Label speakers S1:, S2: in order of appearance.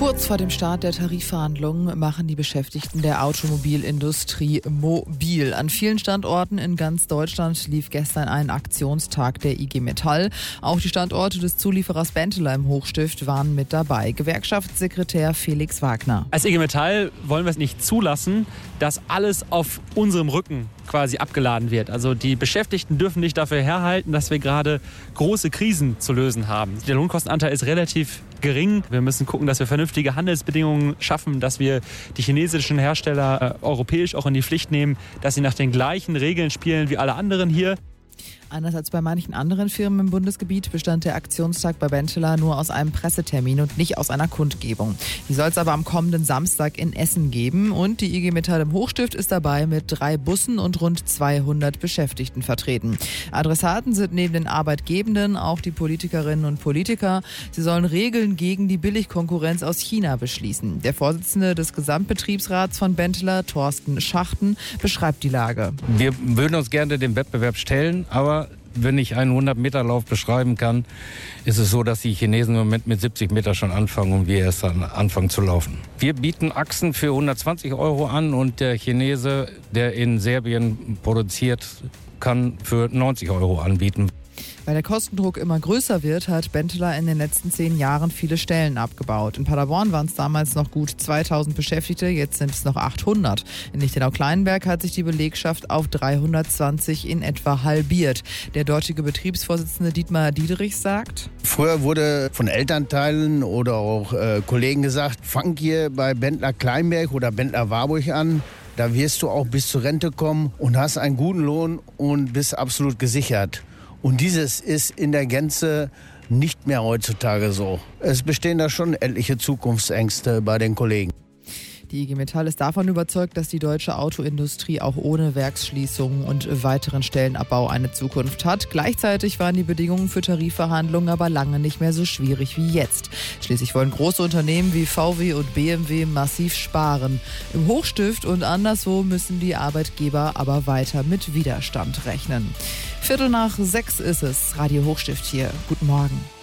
S1: Kurz vor dem Start der Tarifverhandlungen machen die Beschäftigten der Automobilindustrie mobil. An vielen Standorten in ganz Deutschland lief gestern ein Aktionstag der IG Metall. Auch die Standorte des Zulieferers Benteler im Hochstift waren mit dabei. Gewerkschaftssekretär Felix Wagner.
S2: Als IG Metall wollen wir es nicht zulassen, dass alles auf unserem Rücken quasi abgeladen wird. Also die Beschäftigten dürfen nicht dafür herhalten, dass wir gerade große Krisen zu lösen haben. Der Lohnkostenanteil ist relativ gering. Wir müssen gucken, dass wir vernünftige Handelsbedingungen schaffen, dass wir die chinesischen Hersteller europäisch auch in die Pflicht nehmen, dass sie nach den gleichen Regeln spielen wie alle anderen hier.
S1: Anders als bei manchen anderen Firmen im Bundesgebiet bestand der Aktionstag bei Benteler nur aus einem Pressetermin und nicht aus einer Kundgebung. Die soll es aber am kommenden Samstag in Essen geben. Und die IG Metall im Hochstift ist dabei mit 3 Bussen und rund 200 Beschäftigten vertreten. Adressaten sind neben den Arbeitgebenden auch die Politikerinnen und Politiker. Sie sollen Regeln gegen die Billigkonkurrenz aus China beschließen. Der Vorsitzende des Gesamtbetriebsrats von Benteler, Thorsten Schachten, beschreibt die Lage.
S3: Wir würden uns gerne dem Wettbewerb stellen, aber wenn ich einen 100-Meter-Lauf beschreiben kann, ist es so, dass die Chinesen im Moment mit 70 Meter schon anfangen und wir erst dann anfangen zu laufen. Wir bieten Achsen für 120 € an und der Chinese, der in Serbien produziert, kann für 90 € anbieten.
S1: Weil der Kostendruck immer größer wird, hat Benteler in den letzten 10 Jahren viele Stellen abgebaut. In Paderborn waren es damals noch gut 2000 Beschäftigte, jetzt sind es noch 800. In Lichtenau-Kleinberg hat sich die Belegschaft auf 320 in etwa halbiert. Der dortige Betriebsvorsitzende Dietmar Diederich sagt:
S4: Früher wurde von Elternteilen oder auch Kollegen gesagt, fang hier bei Benteler Kleinberg oder Benteler Warburg an. Da wirst du auch bis zur Rente kommen und hast einen guten Lohn und bist absolut gesichert. Und dieses ist in der Gänze nicht mehr heutzutage so. Es bestehen da schon etliche Zukunftsängste bei den Kollegen.
S1: Die IG Metall ist davon überzeugt, dass die deutsche Autoindustrie auch ohne Werksschließungen und weiteren Stellenabbau eine Zukunft hat. Gleichzeitig waren die Bedingungen für Tarifverhandlungen aber lange nicht mehr so schwierig wie jetzt. Schließlich wollen große Unternehmen wie VW und BMW massiv sparen. Im Hochstift und anderswo müssen die Arbeitgeber aber weiter mit Widerstand rechnen. 5:45 ist es. Radio Hochstift hier. Guten Morgen.